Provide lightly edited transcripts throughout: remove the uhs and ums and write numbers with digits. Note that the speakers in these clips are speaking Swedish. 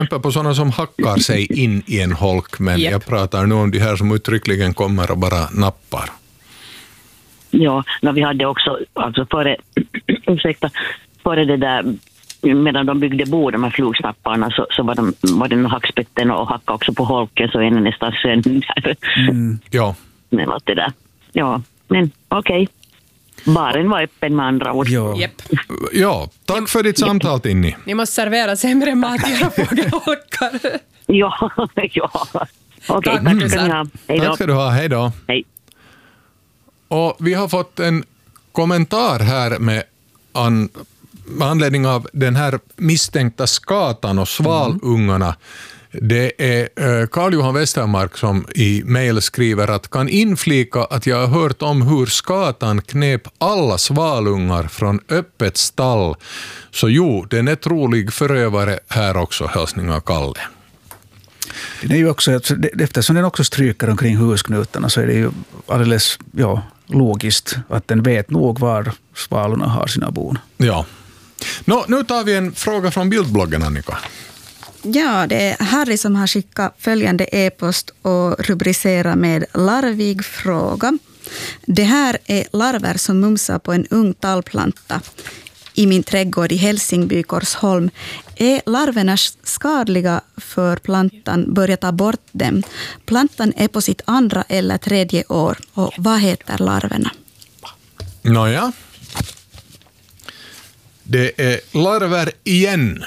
på sådana som hackar sig in i en holk, men jag pratar nu om de här som uttryckligen kommer och bara nappar. Ja, vi hade också, alltså före det där, medan de byggde bo, de här flugsnapparna, så var det hackspetten och hacka också på holken, så är det nästan sönder. Ja. Men allt det där. Ja, men okej. Baren var öppen med andra ord. Ja, tack för ditt samtal, Tinni. Ni måste servera sämre mat i era fågelholkar. Ja. Okej, tack ska ni ha. Hej då. Tack ska du ha, hej då. Hej. Och vi har fått en kommentar här med anledning av den här misstänkta skatan och svalungarna. Det är Carl-Johan Westermark som i mejl skriver att kan inflika att jag har hört om hur skatan knep alla svalungar från öppet stall. Så jo, den är trolig förövare här också, hälsning av Kalle. Det är ju också, eftersom den också stryker omkring husknutarna, så är det ju alldeles logiskt att den vet nog var svalorna har sina bon. Ja. Nu tar vi en fråga från bildbloggen, Annika. Ja, det är Harry som har skickat följande e-post och rubricerar med larvig fråga. Det här är larver som mumsar på en ung tallplanta i min trädgård i Helsingby, Korsholm. Är larverna skadliga för plantan? Börja ta bort dem. Plantan är på sitt andra eller tredje år. Och vad heter larverna? Nåja. Det är larver igen.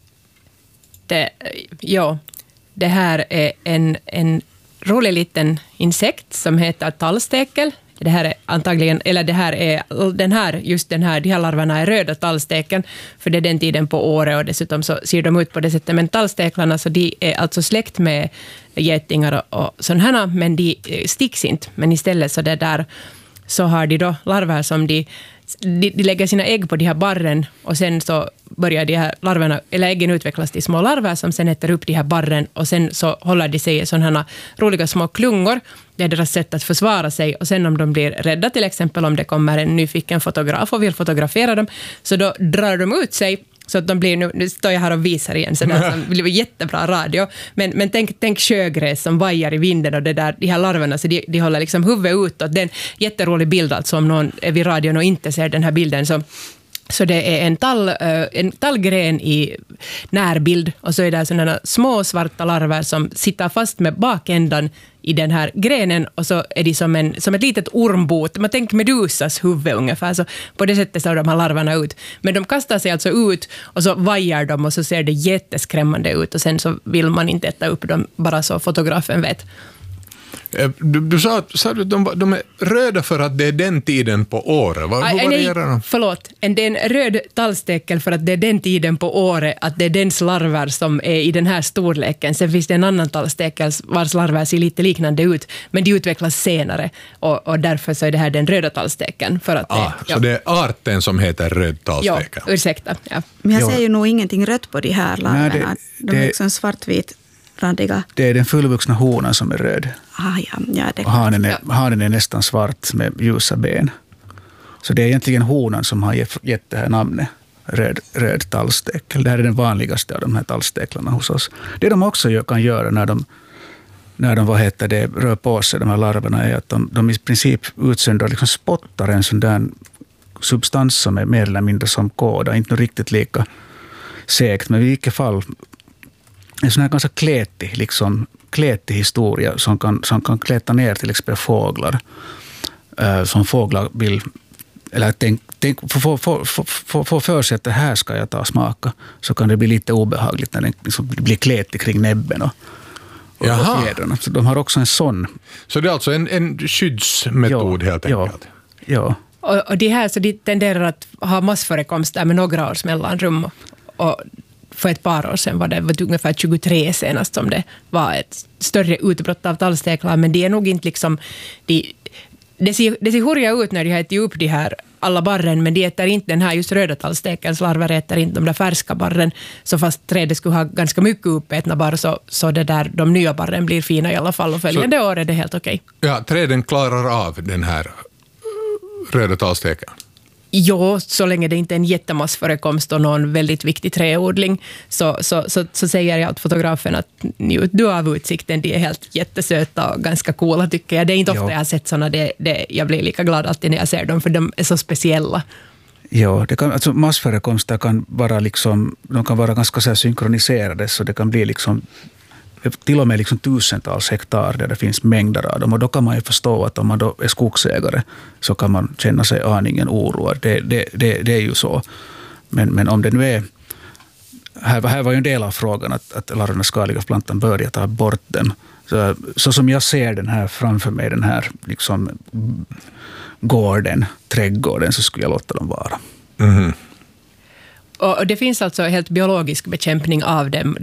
Det här är en rolig liten insekt som heter tallstekel. Det här är antagligen, eller det här är de här larverna är röda tallsteken, för det är den tiden på året och dessutom så ser de ut på det sättet. Men tallsteklarna, så de är alltså släkt med getingar och sådana här, men de sticks inte. Men istället så har de då larver som de lägger sina ägg på de här barren, och sen så börjar de här larverna, eller äggen utvecklas till små larver som sen äter upp de här barren, och sen så håller de sig i sådana här roliga små klungor. Det är deras sätt att försvara sig, och sen om de blir rädda, till exempel om det kommer en nyfiken fotograf och vill fotografera dem, så då drar de ut sig. Så att de blir, nu står jag här och visar igen, så det blir jättebra radio. Men tänk sjögräs som vajar i vinden, och de här larverna, så de håller liksom huvudet utåt. Det är en jätterolig bild, alltså om någon är vid radion och inte ser den här bilden, så det är en tallgren i närbild, och så är det sådana små svarta larver som sitter fast med bakändan i den här grenen, och så är de som ett litet ormbot. Man tänker medusas huvud ungefär, så på det sättet ser de här larverna ut. Men de kastar sig alltså ut, och så vajar de, och så ser det jätteskrämmande ut, och sen så vill man inte äta upp dem, bara så fotografen vet. Du sa att de är röda för att det är den tiden på året. Hur varierar de? Förlåt. Det är en röd tallstekel för att det är den tiden på året, att det är dens larver som är i den här storleken. Sen finns det en annan tallstekel vars larver ser lite liknande ut, men de utvecklas senare, och därför så är det här den röda tallstekeln. Så det är arten som heter röd tallstekel? Ja, ursäkta. Ja. Men jag ser ju nog ingenting rött på de här larverna. De är liksom svartvit. Randiga. Det är den fullvuxna honan som är röd. Det hanen är nästan svart med ljusa ben. Så det är egentligen honan som har gett det här namnet, röd tallstekel. Det här är den vanligaste av de här tallsteklarna hos oss. Det de också kan göra när de rör på sig, de här larverna, är att de i princip utsöndrar, liksom spottar en sån där substans som är mer eller mindre som kåda. Inte riktigt lika segt, men i vilket fall en sån här ganska kletig historia som kan kläta ner till exempel fåglar. Som fåglar vill, eller få för sig att det här ska jag ta smaka, så kan det bli lite obehagligt när den liksom blir kletig kring näbben och fjädrarna. Så de har också en sån. Så det är alltså en skyddsmetod helt enkelt? Ja. Och det här, så de tenderar att ha massförekomst där med några års mellanrum, och för ett par år sedan var det ungefär 23 senast som det var ett större utbrott av tallsteklar, men det är nog inte liksom det ser hurriga ut när de har ätit upp de här alla barren, men de äter inte den här just röda tallstekens larver, äter inte de där färska barren, så fast trädet skulle ha ganska mycket uppätna barr, så det där, de nya barren blir fina i alla fall, och följande år är det helt okej. Ja, träden klarar av den här röda tallsteken. Jo, så länge det inte är en jättemassförekomst och någon väldigt viktig träodling så säger jag åt fotografen att njut du av utsikten, de är helt jättesöta och ganska coola tycker jag. Det är inte ofta jag har sett sådana, jag blir lika glad alltid när jag ser dem för de är så speciella. Ja, det kan, alltså massförekomster kan vara liksom, de kan vara ganska så här synkroniserade så det kan bli liksom till och med liksom tusentals hektar där det finns mängder av dem. Och då kan man ju förstå att om man då är skogsägare så kan man känna sig aningen oroad. Det är ju så. Men om det nu är... Här var ju en del av frågan att larverna skadliga plantan börjar ta bort den. Så som jag ser den här framför mig, den här liksom gården, trädgården, så skulle jag låta dem vara. Mm. Och det finns alltså helt biologisk bekämpning av dem.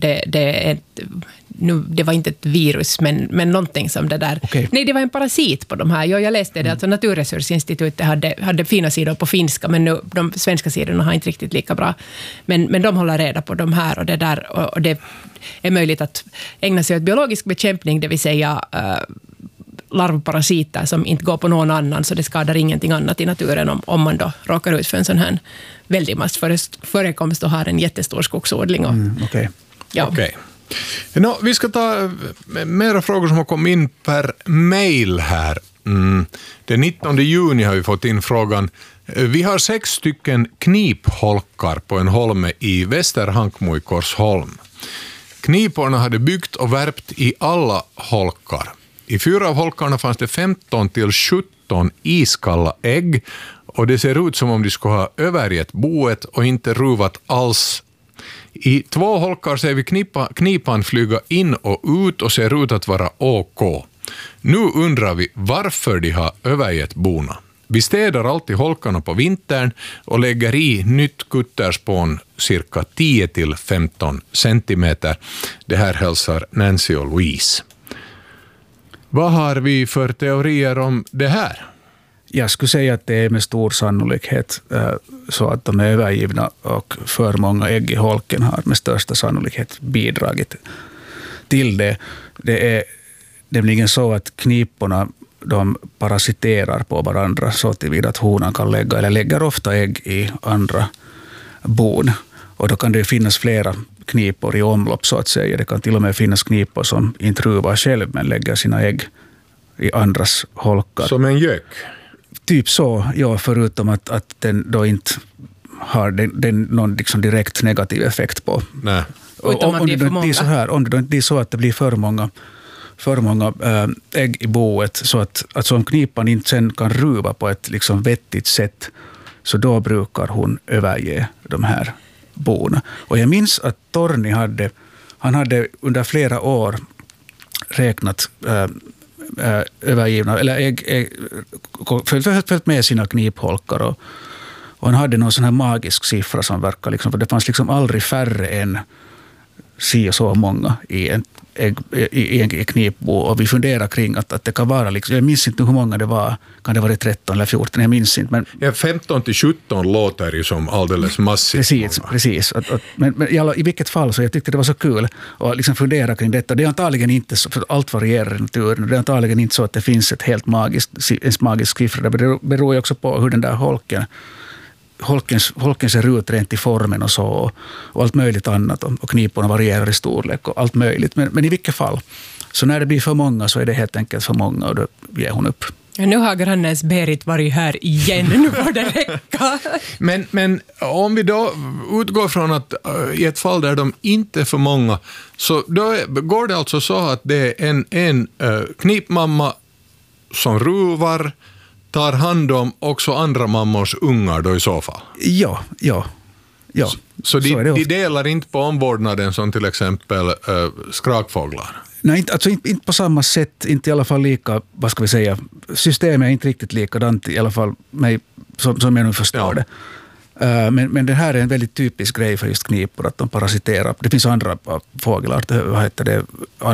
Det var inte ett virus, men någonting som det där... Okay. Nej, det var en parasit på de här. Jag läste det, alltså Naturresursinstitutet hade fina sidor på finska, men nu, de svenska sidorna har inte riktigt lika bra. Men de håller reda på de här och det där. Och det är möjligt att ägna sig åt biologisk bekämpning, det vill säga larvparasiter som inte går på någon annan, så det skadar ingenting annat i naturen om man då råkar ut för en sån här väldig massförekomst och har en jättestor skogsodling. Okej. Ja. Okej. Vi ska ta mera frågor som har kommit in per mail här. Den 19 juni har vi fått in frågan. Vi har 6 stycken knipholkar på en holme i Västerhankmo i Korsholm. Kniporna hade byggt och värpt i alla holkar. I 4 av holkarna fanns det 15 till 17 iskalla ägg och det ser ut som om de skulle ha övergett boet och inte ruvat alls. I 2 holkar ser vi knipan flyga in och ut och ser ut att vara OK. Nu undrar vi varför de har övergett bona. Vi städar alltid holkarna på vintern och lägger i nytt kutterspån cirka 10-15 centimeter. Det här hälsar Nancy och Louise. Vad har vi för teorier om det här? Jag skulle säga att det är med stor sannolikhet så att de är övergivna och för många ägg i holken har med största sannolikhet bidragit till det. Det är nämligen så att kniporna de parasiterar på varandra så tillvida att honan kan lägger ofta ägg i andra bon. Och då kan det finnas flera knipor i omlopp så att säga. Det kan till och med finnas knipor som inte ruvar själv men lägger sina ägg i andras holkar. Som en gök? Typ så, ja, förutom att den då inte har någon liksom direkt negativ effekt på. Nej. Om det inte blir så att det blir för många ägg i boet så att om knipan inte sen kan ruva på ett liksom vettigt sätt så då brukar hon överge de här bona. Och jag minns att Torni hade under flera år räknat övergivna eller ägg följt med sina knipholkar och han hade någon sån här magisk siffra som verkar liksom, för det fanns liksom aldrig färre än si och så många i en knipbo och vi funderar kring att det kan vara liksom, jag minns inte hur många det var, kan det vara 13 eller 14, jag minns inte. Men, 15 till 17 låter ju som alldeles massivt. Precis. Men i vilket fall så jag tyckte det var så kul att liksom fundera kring detta. Det är antagligen inte så, för allt varierar i naturen, det är antagligen inte så att det finns ett helt magisk siffra. Det beror ju också på hur den där holken ser ut rent i formen och så och allt möjligt annat och kniporna varierar i storlek och allt möjligt. Men i vilket fall, så när det blir för många så är det helt enkelt för många och då ger hon upp. Ja, nu har grannens Berit varit här igen, nu får det räcka. Men om vi då utgår från att i ett fall där de inte är för många så då går det alltså så att det är en knipmamma som ruvar tar hand om också andra mammors ungar då i så fall? Ja. Så de delar inte på omvårdnaden som till exempel skrakfåglar? Nej, inte på samma sätt, inte i alla fall lika, vad ska vi säga, systemet är inte riktigt likadant i alla fall som jag nu förstår det. Men det här är en väldigt typisk grej för just knipor, att de parasiterar. Det finns andra fågelarter,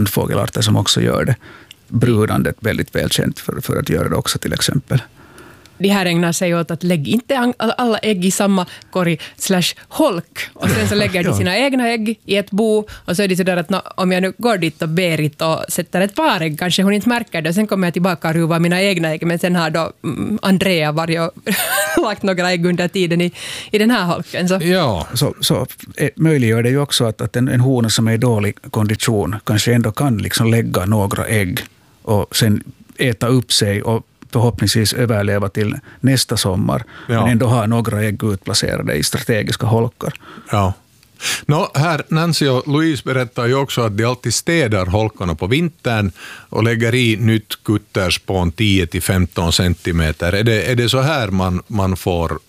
andfågelarter som också gör det. Brudandet väldigt välkänt för att göra det också till exempel. de här ägnar sig åt att lägga inte alla ägg i samma korg /holk. Och sen så lägger de sina egna ägg i ett bo. Och så är det så där att om jag nu går dit och Berit och sätter ett par ägg, kanske hon inte märker det. Och sen kommer jag tillbaka och ruvar mina egna ägg. Men sen har då Andrea varit och lagt några ägg under tiden i den här holken. Så. Ja. Så möjliggör det ju också att en hona som är i dålig kondition kanske ändå kan liksom lägga några ägg och sen äta upp sig och förhoppningsvis överleva till nästa sommar. Ja. Men ändå ha några ägg utplacerade i strategiska holkar. Ja. Här Nancy och Louise berättar ju också att de alltid städar holkarna på vintern och lägger i nytt kutterspån 10-15 centimeter. Är det så här man får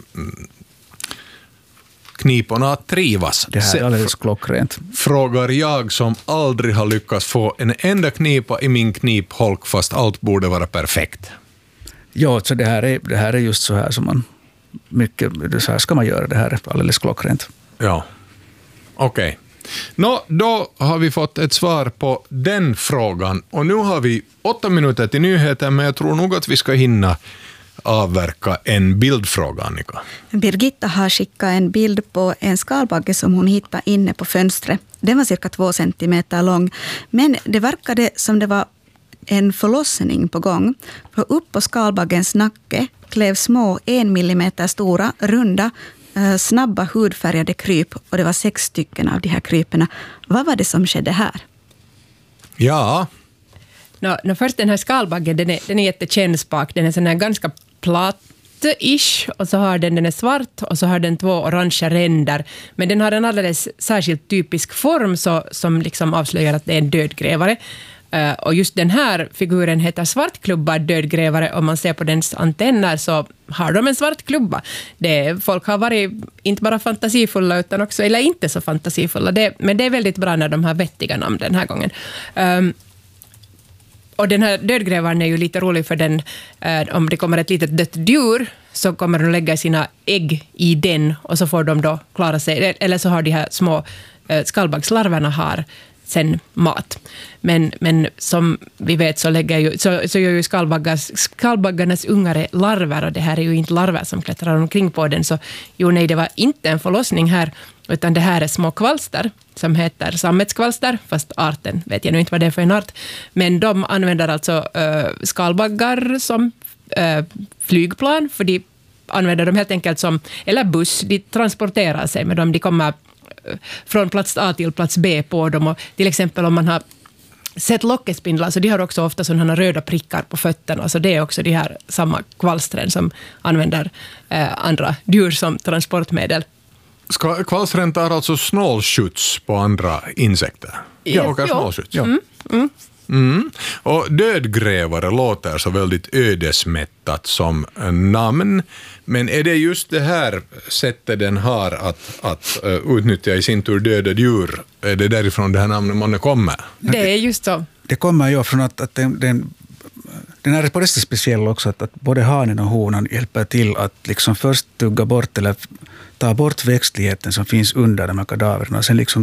kniporna att trivas? Det här är alldeles klockrent. Frågar jag som aldrig har lyckats få en enda knipa i min knipholk fast allt borde vara perfekt. Ja, så det här är just så här som man så här ska man göra. Det här är alldeles klockrent. Ja, okej. Då har vi fått ett svar på den frågan och nu har vi 8 minuter till nyheter, men jag tror nog att vi ska hinna avverka en bildfråga, Annika. Birgitta har skickat en bild på en skalbagge som hon hittade inne på fönstret. Den var cirka 2 centimeter lång, men det verkade som det var en förlossning på gång. För upp på skalbaggens nacke klev små 1 millimeter stora, runda, snabba hudfärgade kryp, och det var 6 stycken av de här kryperna. Vad var det som skedde här? Ja. Först den här skalbaggen, den är jättekännsprak. Den är sån här ganska platt-ish, och så har den är svart och så har den 2 orangea ränder. Men den har en alldeles särskilt typisk form som liksom avslöjar att det är en dödgrävare. Och just den här figuren heter svartklubbad dödgrävare. Om man ser på dens antenner så har de en svart klubba. Folk har varit inte bara fantasifulla utan också, eller inte så fantasifulla. Men det är väldigt bra när de har vettiga namn den här gången. Och den här dödgrävaren är ju lite rolig för den, om det kommer ett litet dött djur så kommer de lägga sina ägg i den och så får de då klara sig. Eller så har de här små skallbaggslarverna har sen mat. Men som vi vet så gör ju skallbaggarnas ungare larver, och det här är ju inte larver som klättrar omkring på den. Så det var inte en förlossning här, utan det här är små kvalster som heter sammetskvalster, fast arten vet jag nu inte vad det är för en art. Men de använder alltså skallbaggar som flygplan, för de använder dem helt enkelt som, eller buss, de transporterar sig med dem, de kommer från plats A till plats B på dem. Och till exempel om man har sett lockespindlar, så de har också ofta sådana röda prickar på fötterna, så det är också de här samma kvalstren som använder andra djur som transportmedel. Kvalstren tar alltså snålskjuts på andra insekter? Snålskjuts. Ja. Och dödgrävare låter så väldigt ödesmättat som namn, men är det just det här sättet den har att utnyttja i sin tur döda djur? Är det därifrån det här namnet kommer? Det är just så. Det kommer ju från att den är på det sättet speciell också att både hanen och honan hjälper till att liksom först tugga bort eller ta bort växtligheten som finns under de här kadaverna och sen liksom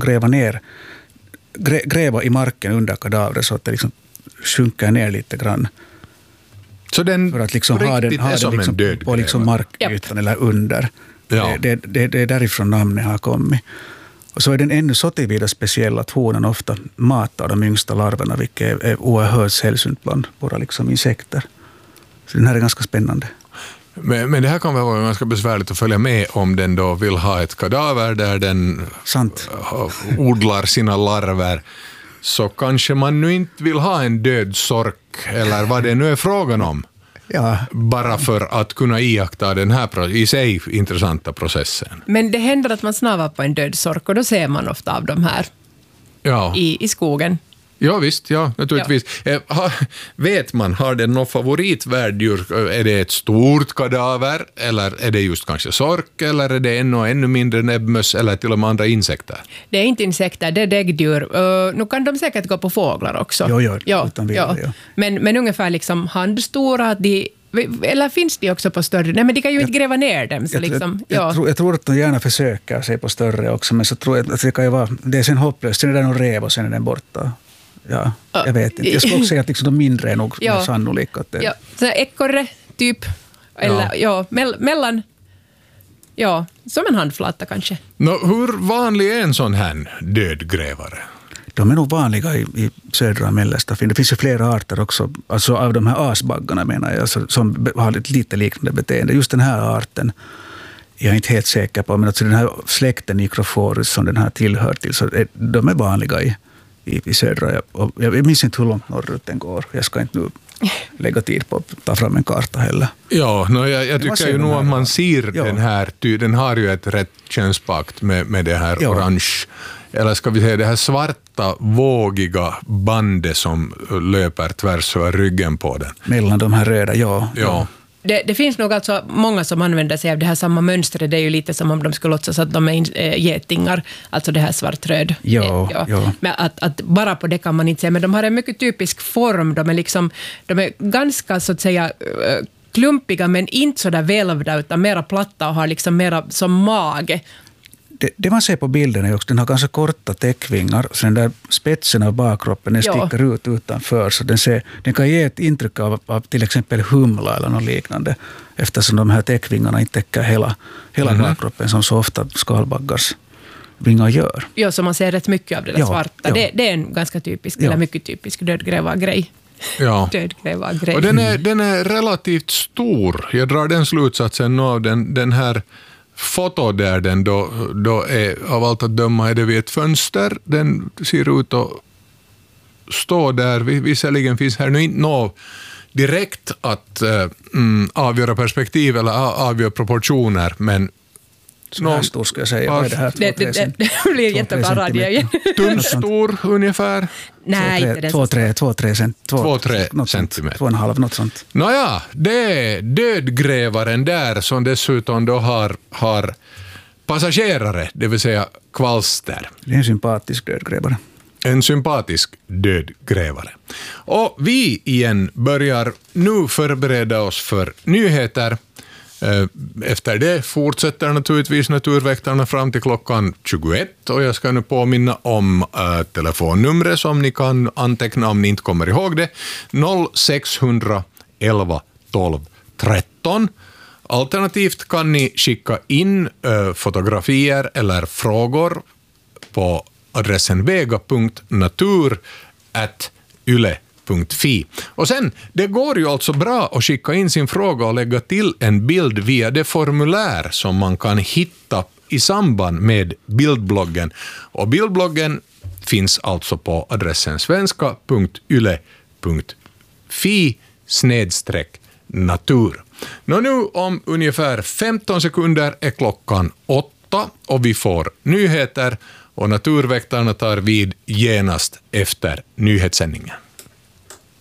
gräva i marken under kadavret så att det liksom sjunker ner lite grann. Så den för att liksom ha den liksom på liksom markytan eller under. Ja. Det är därifrån namnet har kommit. Och så är den ännu så tillvida speciell att honan ofta matar de yngsta larverna, vilket är oerhört sällsynt bland våra liksom insekter. Så den här är ganska spännande. Men det här kan väl vara ganska besvärligt att följa med om den då vill ha ett kadaver där den odlar sina larver. Så kanske man nu inte vill ha en död sork eller vad det nu är frågan om. Ja. Bara för att kunna iaktta den här i sig intressanta processen. Men det händer att man snavar på en död sork och då ser man ofta av de här i skogen. Ja visst, naturligtvis. Ja. Vet man, har den något favoritvärddjur? Är det ett stort kadaver eller är det just kanske sork eller är det ännu mindre näbbmöss eller till och med andra insekter? Det är inte insekter, det är däggdjur. Nu kan de säkert gå på fåglar också. Ja. Men ungefär liksom handstora, eller finns de också på större? Nej, men de kan ju inte gräva ner dem. Så jag tror att de gärna försöker sig på större också, men så tror jag att det kan ju vara, det är sen hopplöst, sen är det någon rev och sen är den borta. Ja, jag vet inte. Jag skulle också säga att liksom de mindre är nog sannolika. Så ekorre, typ Eller mellan... Ja, som en handflata kanske. Hur vanlig är en sån här dödgrävare? De är nog vanliga i södra och mellersta Finland. Det finns ju flera arter också, alltså av de här asbaggarna menar jag, alltså, som har ett lite liknande beteende. Just den här arten jag är inte helt säker på, men alltså den här släkten Microphorus som den här tillhör till, så de är vanliga i södra. Och jag minns inte hur långt norrut den går. Jag ska inte nu lägga tid på att ta fram en karta heller. Ja, jag tycker ju nog att man ser den här, den har ju ett rätt könspakt med det här orange, eller ska vi säga det här svarta vågiga bandet som löper tvärs över ryggen på den. Mellan de här röda, ja. Det finns nog alltså många som använder sig av det här samma mönstret. Det är ju lite som om de skulle låtsas att de är getingar, alltså det här svartröd. Ja. Men att bara på det kan man inte säga, men de har en mycket typisk form. De är ganska så att säga klumpiga, men inte så där välvda, utan mera platta och har liksom mera som mage. Det man ser på bilden är också, den har ganska korta täckvingar, så den där spetsen av bakkroppen den sticker ut utanför, så den kan ge ett intryck av till exempel humla eller något liknande, eftersom de här täckvingarna inte täcker hela bakkroppen som så ofta skalbaggars vingar gör. Ja, så man ser rätt mycket av det där svarta. Ja. Det är en ganska typisk, eller mycket typisk dödgrävargrej. Ja. Och den är relativt stor. Jag drar den slutsatsen av den här foto där den då är, av allt att döma är det vid ett fönster. Den ser ut att stå där. Visserligen finns här nu inte något direkt att avgöra perspektiv eller avgöra proportioner, men så här stor ska jag säga. Vad är det här? Det blir jättebra radio igen. Tumstor ungefär? Nej, inte den. 2-3 centimeter. 2,5, något sånt. Nåja, det är dödgrävaren där som dessutom då har passagerare, det vill säga kvalster. Det är en sympatisk dödgrävare. En sympatisk dödgrävare. Och vi igen börjar nu förbereda oss för nyheter. Efter det fortsätter naturligtvis Naturväktarna fram till klockan 21, och jag ska nu påminna om telefonnumret som ni kan anteckna om ni inte kommer ihåg det. 0611 12 13. Alternativt kan ni skicka in fotografier eller frågor på adressen vega.natur@yle.fi. Och sen, det går ju alltså bra att skicka in sin fråga och lägga till en bild via det formulär som man kan hitta i samband med bildbloggen. Och bildbloggen finns alltså på adressen svenska.yle.fi/natur. Nu om ungefär 15 sekunder är klockan 8 och vi får nyheter, och Naturväktarna tar vid genast efter nyhetssändningen.